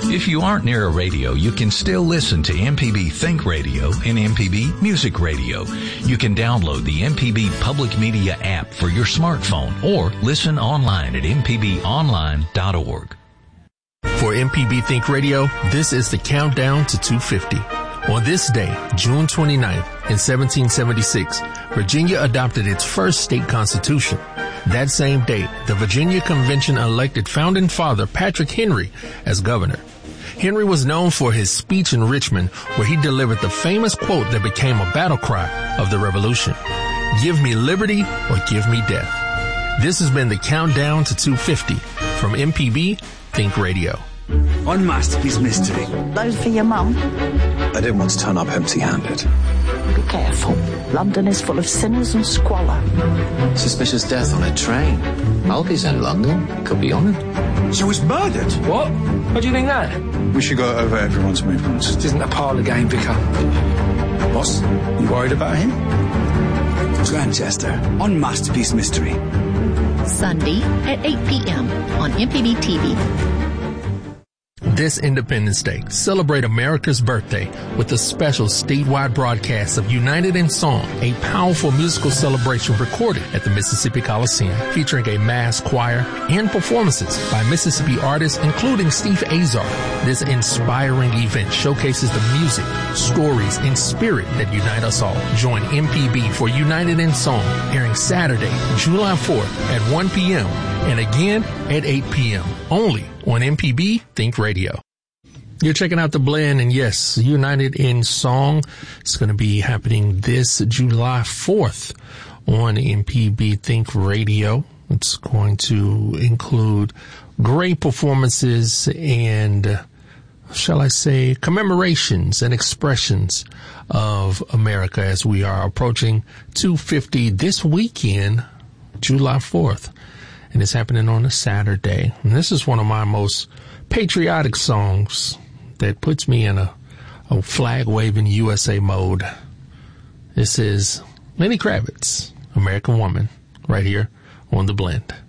If you aren't near a radio, you can still listen to MPB Think Radio and MPB Music Radio. You can download the MPB Public Media app for your smartphone or listen online at mpbonline.org. For MPB Think Radio, this is the countdown to 250. On this day, June 29th, in 1776, Virginia adopted its first state constitution. That same date, the Virginia Convention elected founding father Patrick Henry as governor. Henry was known for his speech in Richmond, where he delivered the famous quote that became a battle cry of the Revolution: "Give me liberty or give me death." This has been the countdown to 250 from MPB Think Radio. On Masterpiece Mystery. Those for your mum? I didn't want to turn up empty-handed. Be careful. London is full of sinners and squalor. Suspicious death on a train. Alfie's in London. Could be on it. She was murdered. What? What do you think that? We should go over everyone's movements. This isn't a parlour game, Vicar. Boss, you worried about him? Grantchester on Masterpiece Mystery. Sunday at 8 p.m. on MPB TV. This Independence Day, celebrate America's birthday with a special statewide broadcast of United in Song, a powerful musical celebration recorded at the Mississippi Coliseum, featuring a mass choir and performances by Mississippi artists, including Steve Azar. This inspiring event showcases the music, stories, and spirit that unite us all. Join MPB for United in Song, airing Saturday, July 4th at 1 p.m. and again at 8 p.m. only on MPB Think Radio. You're checking out The Blend, and yes, United in Song is going to be happening this July 4th on MPB Think Radio. It's going to include great performances and, shall I say, commemorations and expressions of America as we are approaching 250 this weekend, July 4th. And it's happening on a Saturday. And this is one of my most patriotic songs that puts me in a flag-waving USA mode. This is Lenny Kravitz, American Woman, right here on The Blend.